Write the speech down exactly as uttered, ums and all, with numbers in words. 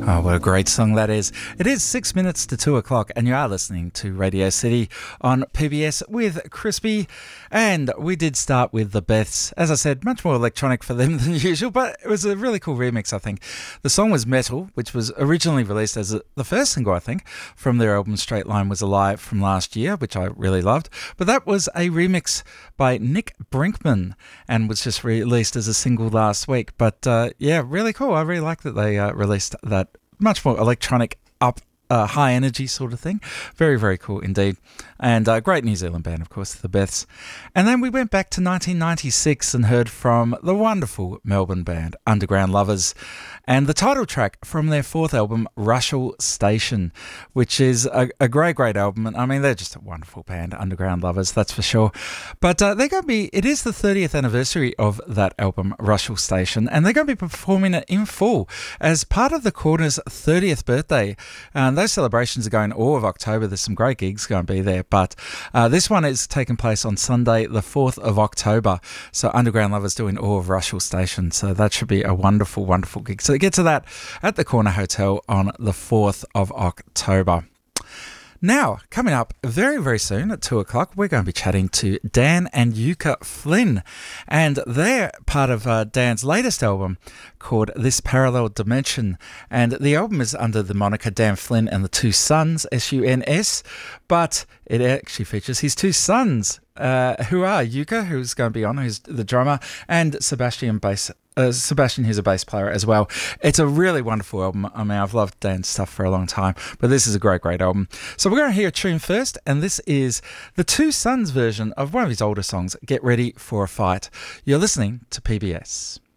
Oh, what a great song that is. It is six minutes to two o'clock and you are listening to Radio City on P B S with Crispy. And we did start with the Beths. As I said, much more electronic for them than usual, but it was a really cool remix, I think. The song was Metal, which was originally released as a, the first single, I think, from their album Straight Line Was a Lie from last year, which I really loved. But that was a remix by Nick Brinkman and was just released as a single last week. But uh, yeah, really cool. I really like that they uh, released that much more electronic, up, uh, high energy sort of thing. Very, very cool indeed. And uh, great New Zealand band, of course, the Beths. And then we went back to nineteen ninety-six and heard from the wonderful Melbourne band Underground Lovers and the title track from their fourth album, Russell Station, which is a, a great, great album. And I mean, they're just a wonderful band, Underground Lovers, that's for sure. But uh, they're going to be, it is the thirtieth anniversary of that album, Russell Station, and they're going to be performing it in full as part of the Corner's thirtieth birthday. And those celebrations are going all of October. There's some great gigs going to be there. But uh, this one is taking place on Sunday, the fourth of October. So Underground Lovers doing all of Russell Station. So that should be a wonderful, wonderful gig. So get to that at the Corner Hotel on the fourth of October. Now, coming up very, very soon at two o'clock, we're going to be chatting to Dan and Yuka Flynn. And they're part of uh, Dan's latest album called This Parallel Dimension. And the album is under the moniker Dan Flynn and the Two Sons, S U N S. But it actually features his two sons, uh, who are Yuka, who's going to be on, who's the drummer, and Sebastian bass Uh, Sebastian, who's a bass player as well. It's a really wonderful album. I mean, I've loved Dan's stuff for a long time, but this is a great, great album. So we're going to hear a tune first, and this is the Two Sons version of one of his older songs, Get Ready for a Fight. You're listening to P B S.